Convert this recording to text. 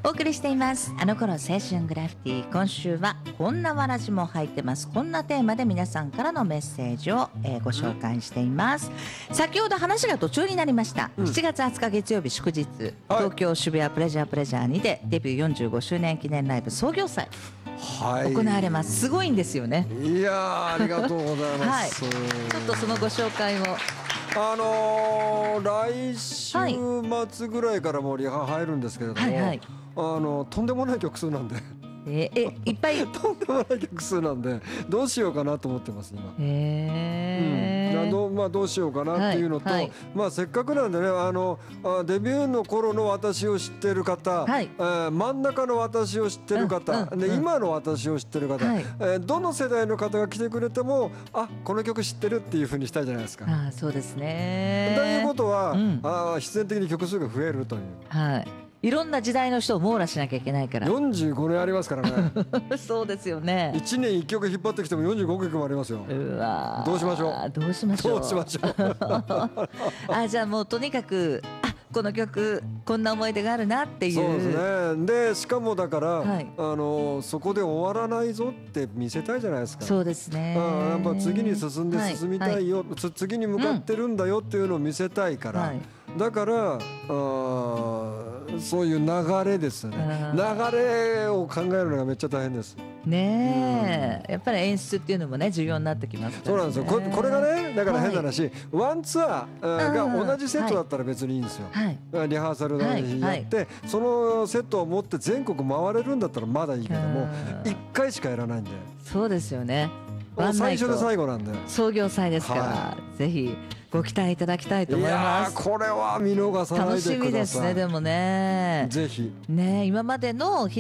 お送りしていますあの頃青春グラフィティ。今週はこんなわらじも入ってます。こんなテーマで皆さんからのメッセージを、ご紹介しています。先ほど話が途中になりました、7月20日月曜日祝日、東京渋谷プレジャーにてデビュー45周年記念ライブ創業祭、行われます。すごいんですよね。 いやー、ありがとうございます、 ちょっとそのご紹介を来週末ぐらいからもうリハ入るんですけれども、とんでもない曲数なんでいっぱいとんでもない曲数なんでどうしようかなと思ってます今。どうしようかなっていうのと、せっかくなんでね、デビューの頃の私を知ってる方、真ん中の私を知ってる方、で今の私を知ってる方、どの世代の方が来てくれてもこの曲知ってるっていう風にしたいじゃないですか。 そうですね。 ということは、必然的に曲数が増えるという。 いろんな時代の人を網羅しなきゃいけないから。 45年ありますからねそうですよね。 1年1曲引っ張ってきても45曲もありますよ。どうしましょう。じゃあもうとにかくこの曲こんな思い出があるなっていう。 そうですね。でしかもだから、そこで終わらないぞって見せたいじゃないですか。 そうですね。 やっぱ次に進みたいよ、次に向かってるんだよっていうのを見せたいから、だからそういう流れですね。流れを考えるのがめっちゃ大変ですね。やっぱり演出っていうのもね重要になってきますからね。 そうなんですよ。これがね、だから変な話、ワンツアーが同じセットだったら別にいいんですよ。リハーサルの日やって、そのセットを持って全国回れるんだったらまだいいけども、1回しかやらないんで。そうですよね。 最初で最後なんで、 創業祭ですから、ぜひご期待いただきたいと思います。 これは見逃さないでください。 楽しみですね。でもね、 ぜひね、今までの